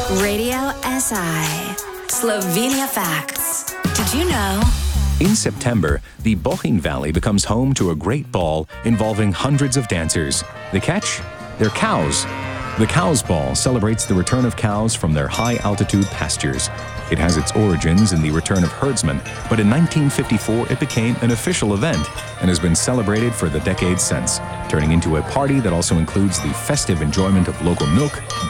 Radio SI. Slovenia Facts. Did you know? In September, the Bohinj Valley becomes home to a great ball involving hundreds of dancers. The catch? They're cows. The Cows Ball celebrates the return of cows from their high-altitude pastures. It has its origins in the return of herdsmen, but in 1954 it became an official event and has been celebrated for the decades since, turning into a party that also includes the festive enjoyment of local milk,